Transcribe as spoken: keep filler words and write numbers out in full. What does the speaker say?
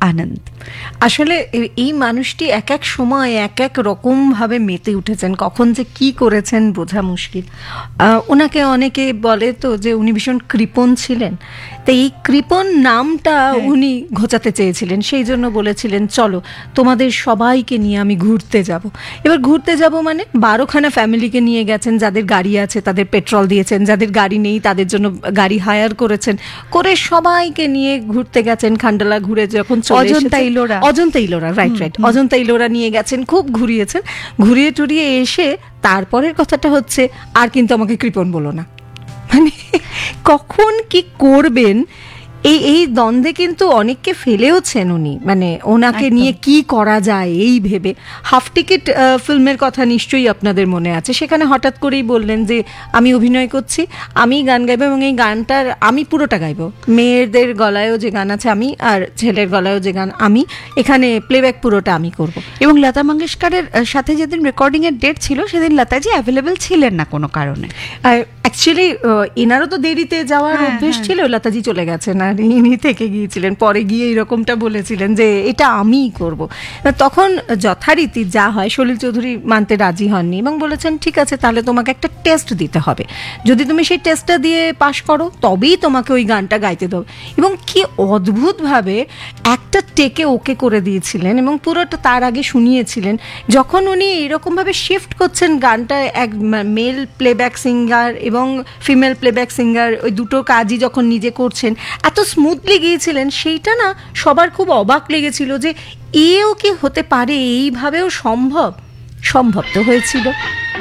আনন্দ। আসলে এ- এই মানুষটি এক এক সময় এক এক রকম ভাবে মেতে উঠেছেন, কখন যে কি করেছেন বোঝা মুশকিল। আহ, ওনাকে অনেকে বলে তো যে উনি ভীষণ কৃপণ ছিলেন, তো এই কৃপণ নামটা উনি ঘোচাতে চেয়েছিলেন, সেই জন্য বলেছিলেন চলো তোমাদের সবাইকে নিয়ে আমি ঘুরতে যাব। এবার ঘুরতে যাব মানে বারোখানা ফ্যামিলিকে নিয়ে গেছেন, যাদের গাড়ি আছে তাদের পেট্রোল দিয়েছেন, যাদের গাড়ি নেই তাদের জন্য গাড়ি হায়ার করেছেন, করে সবাইকে নিয়ে ঘুরতে গেছেন। খান্ডালা ঘুরে যখন চলে অজন্তা এসেছেন- ইলোরা। অজন্তা ইলোরা, রাইট রাইট অজন্তা ইলোরা নিয়ে গেছেন, খুব ঘুরিয়েছেন। ঘুরিয়ে টুরিয়ে এসে তারপরের কথাটা হচ্ছে আর কিন্তু আমাকে কৃপণ বলো না, মানে কখন কি করবেন এই এই দ্বন্দ্বে কিন্তু অনেককে ফেলেওছেন উনি, মানে ওনাকে একদম। নিয়ে কি করা যায় এই ভেবে। হাফ টিকিট ফিল্মের কথা নিশ্চয়ই আপনাদের মনে আছে, সেখানে হঠাৎ করেই বললেন যে আমি অভিনয় করছি, আমি গান গাইবো এবং এই গানটার আমি পুরোটা গাইবো, মেয়েদের গলায়ও যে গান আছে আমি, আর ছেলের গলায়ও যে গান আমি, এখানে প্লেব্যাক পুরোটা আমি করব। এবং লতা মঙ্গেশকরের আহ, সাথে যেদিন রেকর্ডিং এর ডেট ছিল সেদিন লতাজি অ্যাভেলেবেল ছিলেন না কোনো কারণে। আর অ্যাকচুয়ালি এনারও তো দেরিতে যাওয়ার হ্যাঁ, অভ্যেস হ্যাঁ। ছিল, লতাজি চলে গেছেন আর ইনি থেকে গিয়েছিলেন, পরে গিয়ে এরকমটা বলেছিলেন যে এটা আমিই করব। তখন যথারীতি যা হয় সলিল চৌধুরী মানতে রাজি হননি এবং বলেছেন ঠিক আছে তাহলে তোমাকে একটা টেস্ট দিতে হবে, যদি তুমি সেই টেস্টটা দিয়ে পাশ করো তবেই তোমাকে ওই গানটা গাইতে দেবো। এবং কি অদ্ভুতভাবে একটা টেকে ওকে করে দিয়েছিলেন এবং পুরোটা তার আগে শুনিয়েছিলেন। যখন উনি এরকমভাবে শিফট করছেন গানটা, এক মেল প্লেব্যাক সিঙ্গার এবং ফিমেল প্লেব্যাক সিঙ্গার ওই দুটো কাজই যখন নিজে করছেন, এত স্মুথলি গিয়েছিলেন, সেইটা না সবার খুব অবাক লেগেছিল যে এও কি হতে পারে, এইভাবেও সম্ভব। সম্ভব তো হয়েছিল।